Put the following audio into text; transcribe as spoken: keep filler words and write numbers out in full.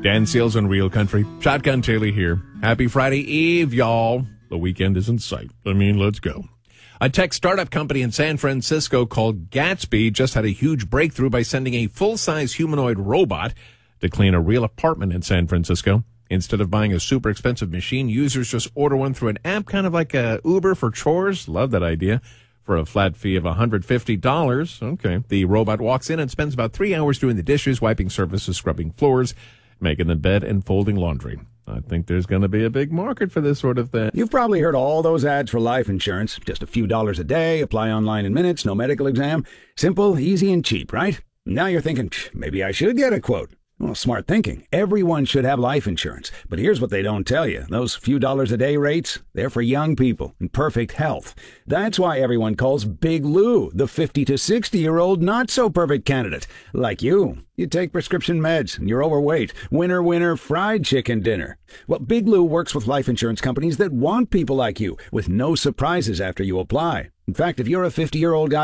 Dan Seals on Real Country. Shotgun Taylor here. Happy Friday Eve, y'all. The weekend is in sight. I mean, let's go. A tech startup company in San Francisco called Gatsby just had a huge breakthrough by sending a full-size humanoid robot to clean a real apartment in San Francisco. Instead of buying a super expensive machine, users just order one through an app, kind of like a Uber for chores. Love that idea. For a flat fee of one hundred fifty dollars. Okay. The robot walks in and spends about three hours doing the dishes, wiping surfaces, scrubbing floors, making the bed, and folding laundry. I think there's going to be a big market for this sort of thing. You've probably heard all those ads for life insurance. Just a few dollars a day, apply online in minutes, no medical exam. Simple, easy, and cheap, right? Now you're thinking, maybe I should get a quote. Well, smart thinking. Everyone should have life insurance. But here's what they don't tell you. Those few dollars a day rates, they're for young people in perfect health. That's why everyone calls Big Lou the fifty to sixty-year-old not-so-perfect candidate. Like you. You take prescription meds, and you're overweight. Winner, winner, fried chicken dinner. Well, Big Lou works with life insurance companies that want people like you, with no surprises after you apply. In fact, if you're a fifty-year-old guy